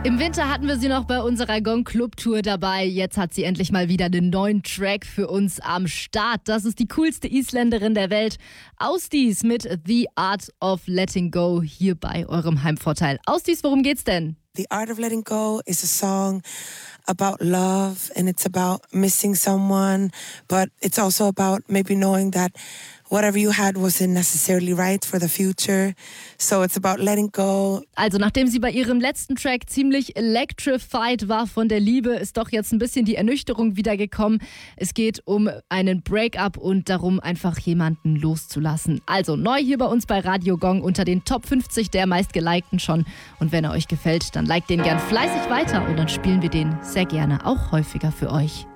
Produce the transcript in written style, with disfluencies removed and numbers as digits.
Im Winter hatten wir sie noch bei unserer Gong Club Tour dabei. Jetzt hat sie endlich mal wieder einen neuen Track für uns am Start. Das ist die coolste Isländerin der Welt. Ausdies mit The Art of Letting Go hier bei eurem Heimvorteil. Ausdies, worum geht's denn? The Art of Letting Go is a song about love, and it's about missing someone, but it's also about maybe knowing that whatever you had wasn't necessarily right for the future. So it's about letting go. Also nachdem sie bei ihrem letzten Track ziemlich electrified war von der Liebe, ist doch jetzt ein bisschen die Ernüchterung wiedergekommen. Es geht um einen Breakup und darum, einfach jemanden loszulassen. Also neu hier bei uns bei Radio Gong unter den Top 50 der meistgelikten schon. Und wenn er euch gefällt, dann liked den gern fleißig weiter und dann spielen wir den sehr gerne auch häufiger für euch.